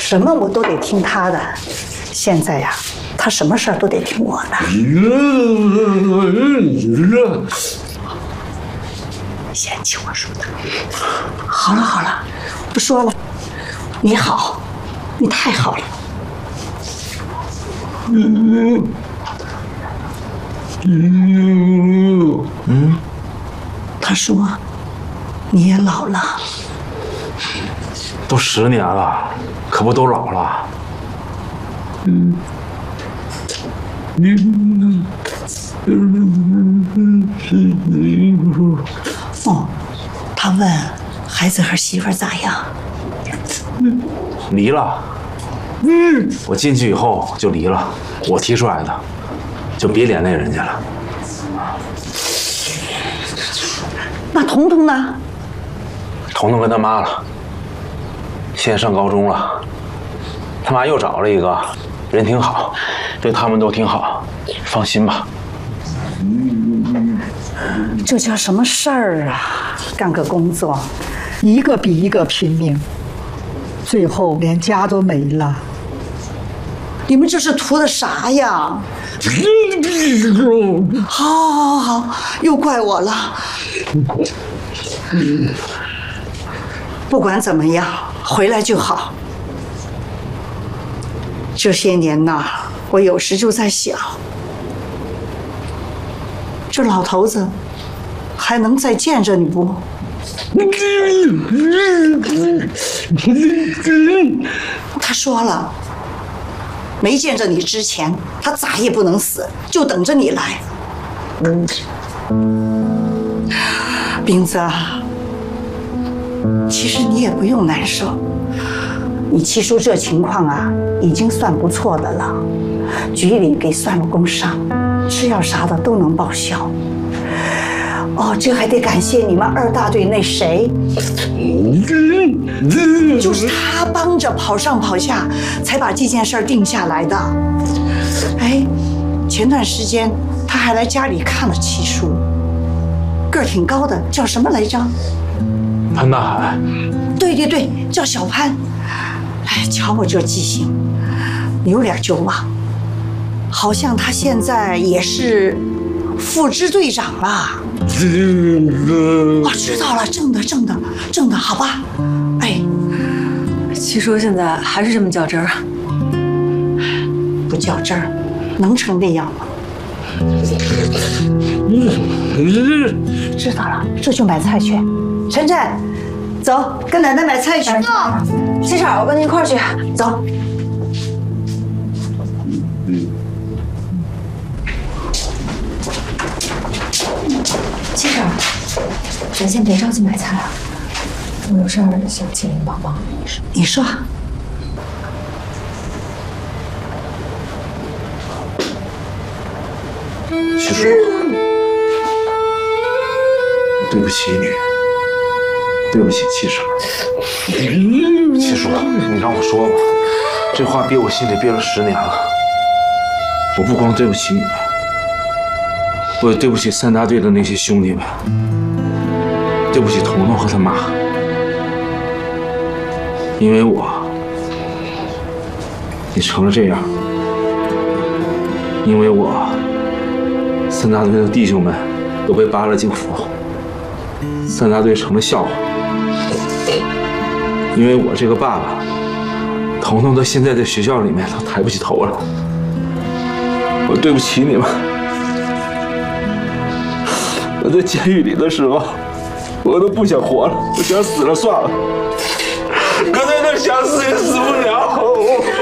什么我都得听他的。现在呀，他什么事儿都得听我的。嫌弃我说的。好了好了，不说了。你好，你太好了。他说你也老了。 都10年了，可不都老了？ 哦，他问孩子和媳妇咋样？ 离了。我进去以后就离了，我提出来的，就别连累人家了。 那彤彤呢？ 彤彤跟他妈了，现在上高中了，他妈又找了一个，人挺好，对他们都挺好，放心吧。 这叫什么事儿啊？干个工作，一个比一个拼命，最后连家都没了。你们这是图的啥呀？好，又怪我了。不管怎么样，回来就好。这些年呐，我有时就在想，这老头子还能再见着你不？他说了，没见着你之前，他咋也不能死，就等着你来。冰子啊，其实你也不用难受，你七叔这情况啊，已经算不错的了。局里给算了工伤，吃药啥的都能报销。哦，这还得感谢你们2大队那谁，就是他帮着跑上跑下，才把这件事儿定下来的。哎，前段时间他还来家里看了七叔，个儿挺高的，叫什么来着？ 潘大海。 对，叫小潘。哎，瞧我这记性，有点就忘。好像他现在也是副支队长了。哦，知道了，正的，好吧。哎， 七叔现在还是这么较真儿？ 不较真儿，能成那样吗？知道了，这就买菜去。晨晨，走，跟奶奶买菜去。 七婶，我跟您一块儿去。 走。 七婶，咱先别着急买菜啊，我有事儿想请您帮忙。 你说。 七叔，对不起你，对不起七婶。七叔，你让我说吧，这话憋我心里憋了10年了。我不光对不起你们，我也对不起3大队的那些兄弟们，对不起彤彤和他妈。因为我，你成了这样；因为我，3大队的弟兄们都被扒了进府，3大队成了笑话。因为我这个爸爸，彤彤到现在在学校里面都抬不起头了。我对不起你们。我在监狱里的时候，我都不想活了，我想死了算了。可在那想死也死不了。